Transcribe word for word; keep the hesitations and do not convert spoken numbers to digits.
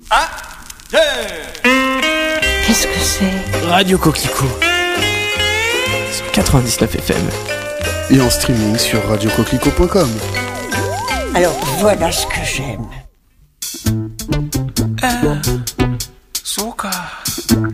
Ah, deux. Qu'est-ce que c'est ? Radio Coquelicot sur quatre-vingt-dix-neuf F M. Et en streaming sur radio coquelicot point com. Alors voilà ce que j'aime. Euh, Soka.